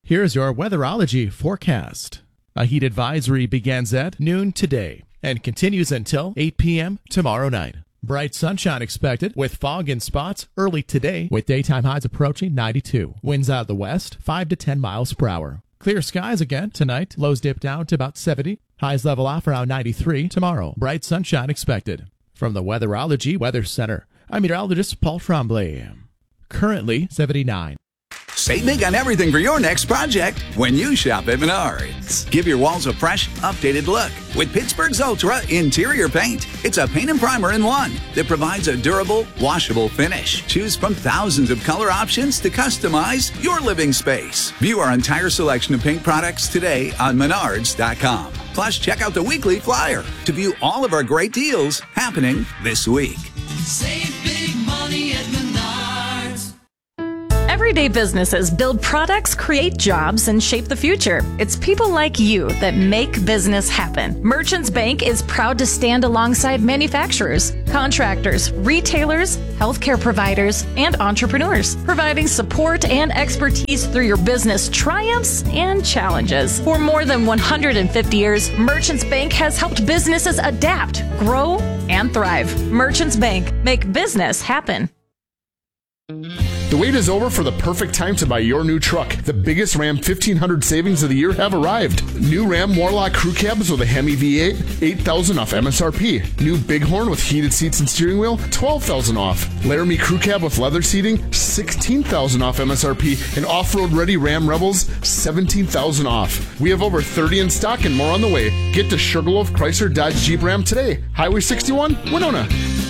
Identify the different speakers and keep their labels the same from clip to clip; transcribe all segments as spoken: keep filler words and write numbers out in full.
Speaker 1: Here's your weatherology forecast. A heat advisory begins at noon today and continues until eight p.m. tomorrow night. Bright sunshine expected with fog in spots early today with daytime highs approaching ninety-two. Winds out of the west, five to ten miles per hour. Clear skies again tonight. Lows dip down to about seventy. Highs level off around ninety-three tomorrow. Bright sunshine expected. From the Weatherology Weather Center, I'm meteorologist Paul Tremblay. Currently seventy-nine.
Speaker 2: Save big on everything for your next project when you shop at Menards. Give your walls a fresh, updated look with Pittsburgh's Ultra Interior Paint. It's a paint and primer in one that provides a durable, washable finish. Choose from thousands of color options to customize your living space. View our entire selection of paint products today on menards dot com. Plus, check out the weekly flyer to view all of our great deals happening this week.
Speaker 3: Save big money at Menards.
Speaker 4: Everyday businesses build products, create jobs, and shape the future. It's people like you that make business happen. Merchants Bank is proud to stand alongside manufacturers, contractors, retailers, healthcare providers, and entrepreneurs, providing support and expertise through your business triumphs and challenges. For more than one hundred fifty years, Merchants Bank has helped businesses adapt, grow, and thrive. Merchants Bank, make business happen.
Speaker 5: The wait is over for the perfect time to buy your new truck. The biggest Ram fifteen hundred savings of the year have arrived. New Ram Warlock crew cabs with a Hemi V eight, eight thousand dollars off M S R P. New Bighorn with heated seats and steering wheel, twelve thousand dollars off. Laramie crew cab with leather seating, sixteen thousand dollars off M S R P. And off-road ready Ram Rebels, seventeen thousand dollars off. We have over thirty in stock and more on the way. Get to Sugarloaf Chrysler Dodge Jeep Ram today. Highway sixty-one, Winona.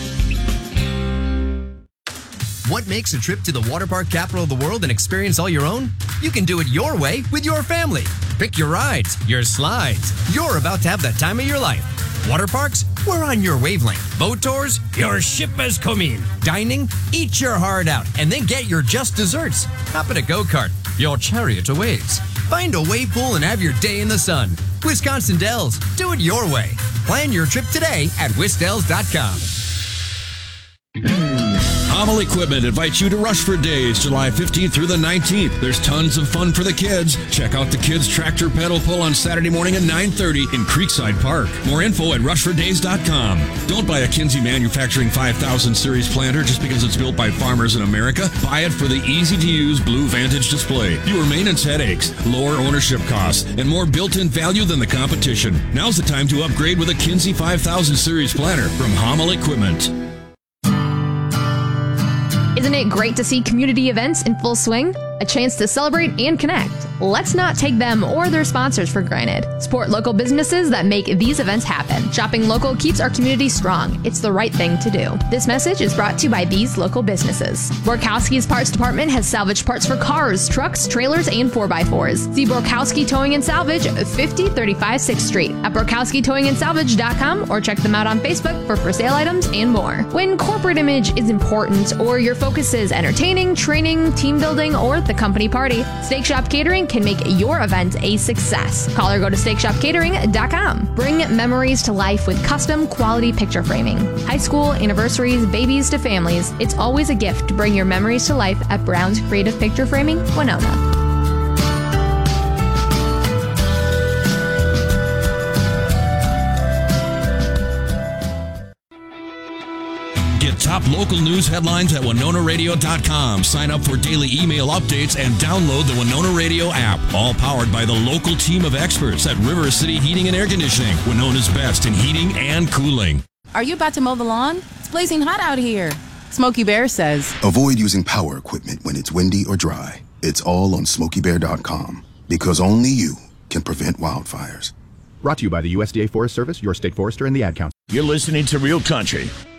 Speaker 6: What makes a trip to the water park capital of the world an experience all your own? You can do it your way with your family. Pick your rides, your slides. You're about to have the time of your life. Water parks? We're on your wavelength. Boat tours? Your ship has come in. Dining? Eat your heart out and then get your just desserts. Hop in a go-kart. Your chariot awaits. Find a wave pool and have your day in the sun. Wisconsin Dells. Do it your way. Plan your trip today at wisdells dot com.
Speaker 7: Hummel Equipment invites you to Rushford Days, July fifteenth through the nineteenth. There's tons of fun for the kids. Check out the kids' tractor pedal pull on Saturday morning at nine thirty in Creekside Park. More info at rushford days dot com. Don't buy a Kinsey Manufacturing five thousand series planter just because it's built by farmers in America. Buy it for the easy-to-use Blue Vantage display. Fewer maintenance headaches, lower ownership costs, and more built-in value than the competition. Now's the time to upgrade with a Kinsey five thousand series planter from Hummel Equipment.
Speaker 8: Isn't it great to see community events in full swing? A chance to celebrate and connect. Let's not take them or their sponsors for granted. Support local businesses that make these events happen. Shopping local keeps our community strong. It's the right thing to do. This message is brought to you by these local businesses. Borkowski's Parts Department has salvage parts for cars, trucks, trailers, and four by fours. See Borkowski Towing and Salvage, fifty thirty-five sixth Street at borkowski towing and salvage dot com or check them out on Facebook for for sale items and more. When corporate image is important or your focus is entertaining, training, team building, or the company party, Steak Shop Catering can make your event a success. Call or go to steak shop catering dot com. Bring memories to life with custom quality picture framing. High school, anniversaries, babies to families, it's always a gift to bring your memories to life at Brown's Creative Picture Framing, Winona.
Speaker 7: Get top local news headlines at winona radio dot com. Sign up for daily email updates and download the Winona Radio app. All powered by the local team of experts at River City Heating and Air Conditioning, Winona's best in heating and cooling.
Speaker 9: Are you about to mow the lawn? It's blazing hot out here. Smokey Bear says,
Speaker 10: avoid using power equipment when it's windy or dry. It's all on smokey bear dot com because only you can prevent wildfires.
Speaker 11: Brought to you by the U S D A Forest Service, your state forester, and the Ad Council.
Speaker 12: You're listening to Real Country